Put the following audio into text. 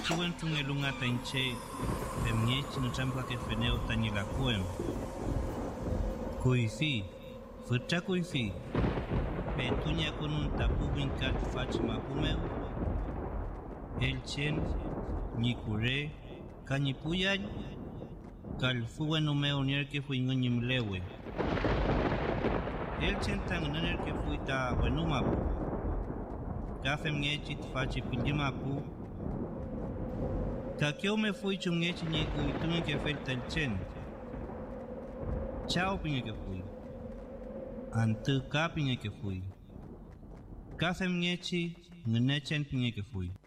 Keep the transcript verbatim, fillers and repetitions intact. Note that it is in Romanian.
Chiwen tunge lunga tanche femniechi no champa que feneo tani la kuem. Kuifi, fucha kuifi. Petunia con un tapu winkat fach mapumeu. El chen, ni kure, kanipuyay. Kalfuwa no me unir que fui ngimlewe. El chen tang naner que fui ta wenumapu. Gafem ngechi tfachi pillimapu. Kakeo me fui chungechi ni kuitungi que felta el chen. Chao pinge que fui. Antu ka pinge que fui. Gafem ngechi, ngechen pinge que fui.